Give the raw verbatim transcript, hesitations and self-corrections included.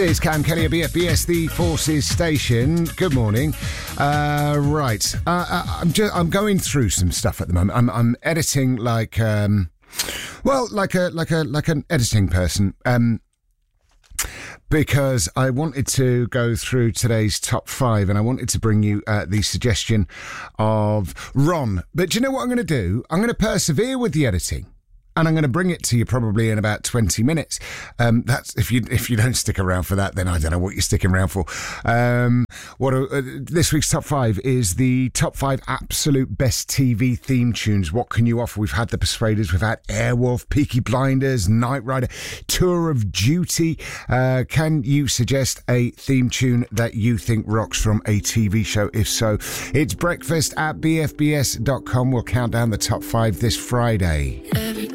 Is Cam Kelly at B F B S, the Forces Station. Good morning. Uh, right, uh, uh, I'm just I'm going through some stuff at the moment. I'm I'm editing like um, well, like a like a like an editing person. Um, because I wanted to go through today's top five, and I wanted to bring you uh, the suggestion of Ron. But do you know what I'm going to do? I'm going to persevere with the editing. And I'm going to bring it to you probably in about twenty minutes. Um, that's if you if you don't stick around for that, then I don't know what you're sticking around for. Um, what uh, this week's top five is the top five absolute best T V theme tunes. What can you offer? We've had The Persuaders, we've had Airwolf, Peaky Blinders, Knight Rider, Tour of Duty. Uh, can you suggest a theme tune that you think rocks from a T V show? If so, it's breakfast at b f b s dot com. We'll count down the top five this Friday.